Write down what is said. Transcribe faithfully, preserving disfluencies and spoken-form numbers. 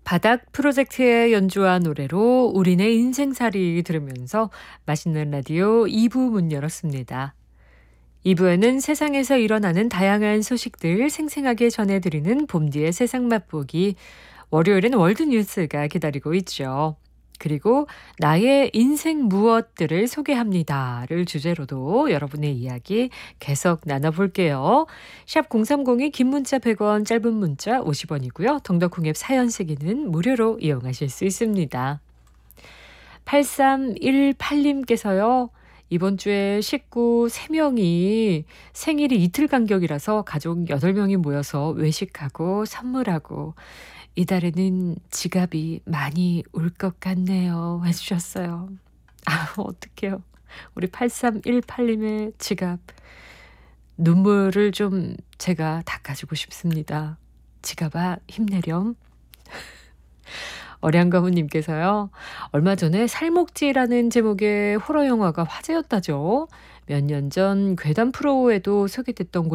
바닥 프로젝트의 연주와 노래로 우리네 인생살이 들으면서 맛있는 라디오 이 부 문 열었습니다. 이 부에는 세상에서 일어나는 다양한 소식들 생생하게 전해드리는 봄디의 세상 맛보기, 월요일엔 월드뉴스가 기다리고 있죠. 그리고 나의 인생 무엇들을 소개합니다를 주제로도 여러분의 이야기 계속 나눠볼게요. 샵 공삼공이 긴 문자 백 원, 짧은 문자 오십 원이고요. 동덕콩앱 사연 쓰기는 무료로 이용하실 수 있습니다. 팔삼일팔님께서요. 이번 주에 식구 세 명이 생일이 이틀 간격이라서 가족 여덟 명이 모여서 외식하고 선물하고 이달에는 지갑이 많이 올 것 같네요. 해주셨어요. 아, 어떡해요. 우리 팔삼일팔님의 지갑. 눈물을 좀 제가 닦아주고 싶습니다. 지갑아, 힘내렴. 어량가훈님께서요. 얼마 전에 살목지라는 제목의 호러 영화가 화제였다죠. 몇 년 전 괴담 프로에도 소개됐던